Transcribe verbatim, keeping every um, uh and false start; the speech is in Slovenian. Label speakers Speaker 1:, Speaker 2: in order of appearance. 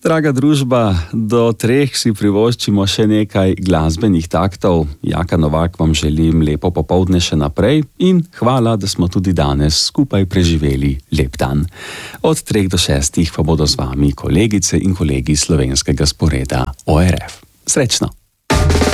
Speaker 1: Draga družba, do treh si privoščimo še nekaj glasbenih taktov. Jaka Novak vam želim lepo popoldne še naprej in hvala, da smo tudi danes skupaj preživeli lep dan. Od treh do šestih pa bodo z vami kolegice in kolegi slovenskega sporeda O R F. Srečno!